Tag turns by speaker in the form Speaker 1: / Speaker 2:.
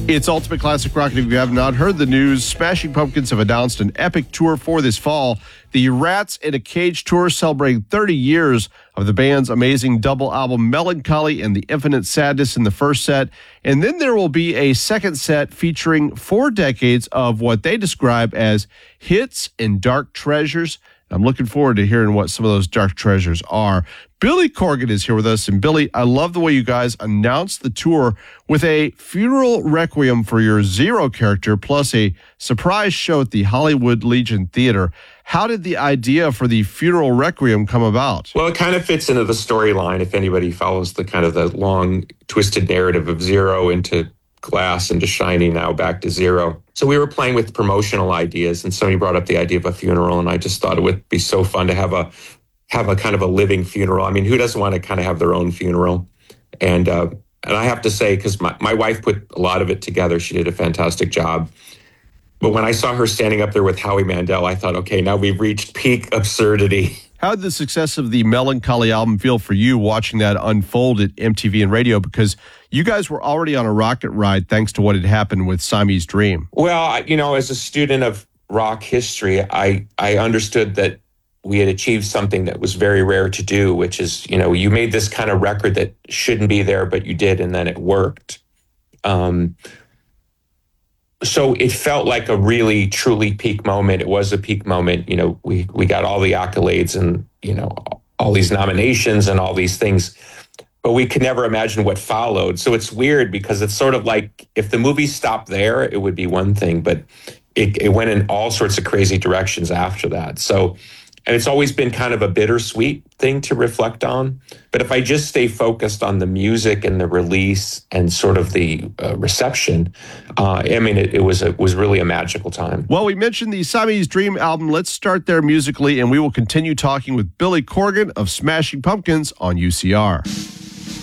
Speaker 1: It's Ultimate Classic Rock, and if you have not heard the news, Smashing Pumpkins have announced an epic tour for this fall. The Rats in a Cage tour celebrating 30 years of the band's amazing double album Melancholy and the Infinite Sadness in the first set. And then there will be a second set featuring 4 decades of what they describe as hits and dark treasures. I'm looking forward to hearing what some of those dark treasures are. Billy Corgan is here with us. And Billy, I love the way you guys announced the tour with a funeral requiem for your Zero character, plus a surprise show at the Hollywood Legion Theater. How did the idea for the funeral requiem come about?
Speaker 2: Well, it kind of fits into the storyline. If anybody follows the kind of the long, twisted narrative of Zero into Glass, into Shiny, now back to Zero. So we were playing with promotional ideas, and somebody brought up the idea of a funeral, and I just thought it would be so fun to have a kind of a living funeral. I mean, who doesn't want to kind of have their own funeral? And I have to say, because my wife put a lot of it together, she did a fantastic job. But when I saw her standing up there with Howie Mandel, I thought, okay, now we've reached peak absurdity.
Speaker 1: How did the success of the Melancholy album feel for you watching that unfold at MTV and radio? Because you guys were already on a rocket ride thanks to what had happened with Siamese Dream.
Speaker 2: Well, as a student of rock history, I understood that we had achieved something that was very rare to do, which is, you made this kind of record that shouldn't be there, but you did, and then it worked. So it felt like a really, truly peak moment. It was a peak moment. We got all the accolades and, all these nominations and all these things, but we could never imagine what followed. So it's weird because it's sort of like if the movie stopped there, it would be one thing, but it went in all sorts of crazy directions after that. So, and it's always been kind of a bittersweet thing to reflect on. But if I just stay focused on the music and the release and sort of the reception, it was really a magical time.
Speaker 1: Well, we mentioned the Siamese Dream album. Let's start there musically, and we will continue talking with Billy Corgan of Smashing Pumpkins on UCR.